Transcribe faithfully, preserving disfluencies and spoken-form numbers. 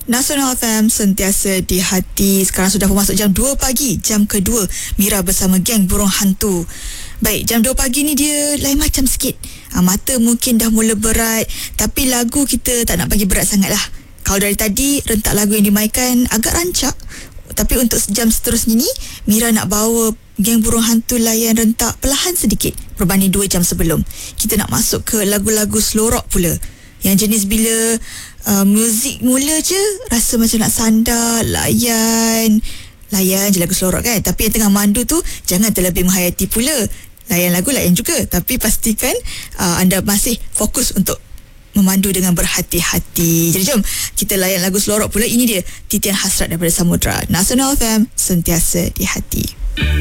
Nasional F M, sentiasa di hati. Sekarang sudah masuk jam dua pagi, jam kedua Mira bersama geng burung hantu. Baik, jam dua pagi ni dia lain macam sikit. ha, Mata mungkin dah mula berat, tapi lagu kita tak nak bagi berat sangat lah. Kalau dari tadi rentak lagu yang dimainkan agak rancak, tapi untuk sejam seterusnya ni Mira nak bawa geng burung hantu layan rentak perlahan sedikit berbanding dua jam sebelum. Kita nak masuk ke lagu-lagu slow rock pula, yang jenis bila uh, muzik mula je rasa macam nak sandar, layan layan je lagu slow rock kan. Tapi yang tengah mandu tu jangan terlebih menghayati pula. Layan lagu layan juga, tapi pastikan uh, anda masih fokus untuk memandu dengan berhati-hati. Jadi jom kita layan lagu slow rock pula. Ini dia Titian Hasrat daripada Samudra. Nasional F M, sentiasa di hati.